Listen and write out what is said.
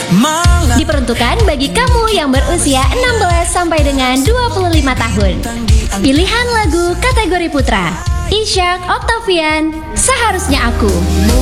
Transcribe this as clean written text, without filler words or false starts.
Diperuntukkan bagi kamu yang berusia 16 sampai dengan 25 tahun. Pilihan lagu kategori putra, Ishak Octavian, Seharusnya Aku.